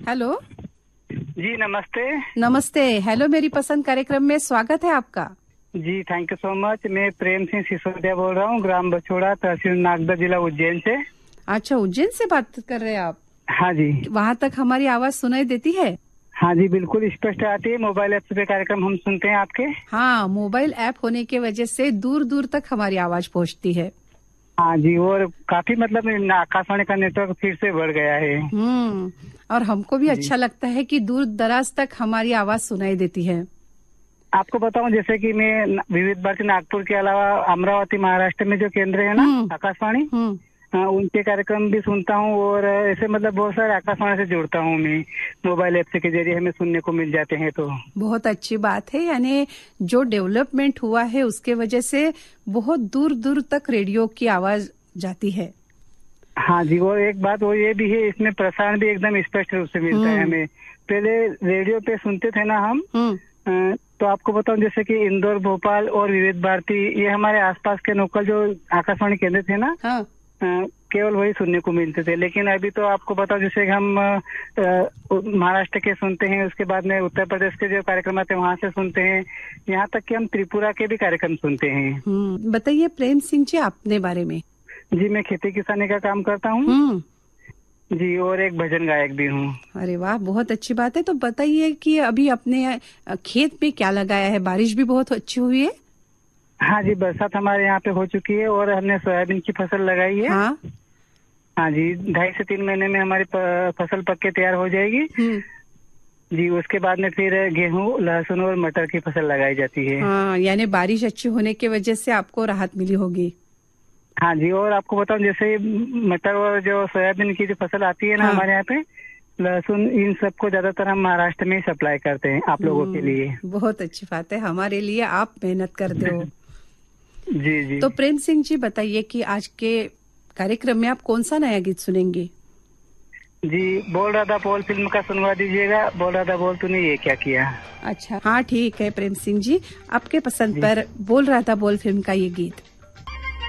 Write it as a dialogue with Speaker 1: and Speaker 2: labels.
Speaker 1: Hello
Speaker 2: जी नमस्ते।
Speaker 1: नमस्ते। Hello मेरी पसंद कार्यक्रम में स्वागत है आपका।
Speaker 2: जी थैंक यू सो मच। मैं प्रेम सिंह सिसोदिया बोल रहा हूँ, ग्राम बछोड़ा, तहसील नागदा, जिला उज्जैन से।
Speaker 1: अच्छा, उज्जैन से बात कर रहे हैं आप?
Speaker 2: हाँ जी।
Speaker 1: वहाँ तक हमारी आवाज सुनाई देती है?
Speaker 2: हाँ जी, बिल्कुल स्पष्ट आती है। मोबाइल ऐप पे कार्यक्रम हम सुनते हैं आपके।
Speaker 1: हाँ, मोबाइल ऐप होने के वजह से दूर दूर तक हमारी आवाज पहुँचती है।
Speaker 2: हाँ जी, और काफी मतलब आकाशवाणी का नेटवर्क फिर से बढ़ गया है।
Speaker 1: और हमको भी
Speaker 2: जी।
Speaker 1: अच्छा लगता है कि दूर दराज तक हमारी आवाज सुनाई देती है।
Speaker 2: आपको बताऊं, जैसे कि मैं विविध भारती नागपुर के अलावा अमरावती महाराष्ट्र में जो केंद्र है ना आकाशवाणी, उनके कार्यक्रम भी सुनता हूँ। और ऐसे मतलब बहुत सारे आकाशवाणी से जुड़ता हूँ मैं। मोबाइल ऐप के जरिए हमें सुनने को मिल जाते हैं। तो
Speaker 1: बहुत अच्छी बात है। यानी जो डेवलपमेंट हुआ है उसके वजह से बहुत दूर दूर तक रेडियो की आवाज जाती है।
Speaker 2: हाँ जी, और एक बात वो ये भी है, इसमें प्रसारण भी एकदम स्पष्ट रूप से मिलता है हमें। पहले रेडियो पे सुनते थे ना हम, तो आपको बताऊं जैसे कि इंदौर, भोपाल और विविध भारती, ये हमारे आसपास के लोकल जो आकाशवाणी केंद्र थे ना, केवल वही सुनने को मिलते थे। लेकिन अभी तो आपको बताओ, जैसे कि हम महाराष्ट्र के सुनते हैं, उसके बाद में उत्तर प्रदेश के जो कार्यक्रम आते हैं वहाँ से सुनते हैं, यहाँ तक कि हम त्रिपुरा के भी कार्यक्रम सुनते हैं।
Speaker 1: बताइए प्रेम सिंह जी अपने बारे में।
Speaker 2: जी, मैं खेती किसानी का काम करता हूँ जी, और एक भजन गायक भी हूँ।
Speaker 1: अरे वाह, बहुत अच्छी बात है। तो बताइए कि अभी अपने खेत में क्या लगाया है? बारिश भी बहुत अच्छी हुई है।
Speaker 2: हाँ जी, बरसात हमारे यहाँ पे हो चुकी है और हमने सोयाबीन की फसल लगाई है। हाँ जी, 2.5 से 3 महीने में हमारी फसल पक के तैयार हो जाएगी जी। उसके बाद में फिर गेहूं, लहसुन और मटर की फसल लगाई जाती है।
Speaker 1: हाँ, यानी बारिश अच्छी होने की वजह से आपको राहत मिली होगी।
Speaker 2: हाँ जी, और आपको बताऊं जैसे मटर और जो सोयाबीन की जो फसल आती है ना हमारे यहाँ पे, लहसुन, इन सबको ज्यादातर हम महाराष्ट्र में ही सप्लाई करते हैं आप लोगों के लिए।
Speaker 1: बहुत अच्छी बात है, हमारे लिए आप मेहनत करते हो।
Speaker 2: जी जी।
Speaker 1: तो प्रेम सिंह जी बताइए कि आज के कार्यक्रम में आप कौन सा नया गीत सुनेंगे?
Speaker 2: जी, बोल रहा था बोल फिल्म का सुनवा दीजिएगा, बोल रहा था बोल तूने ये क्या किया।
Speaker 1: अच्छा, हाँ ठीक है प्रेम सिंह जी, आपके पसंद पर बोल रहा था बोल फिल्म का ये गीत।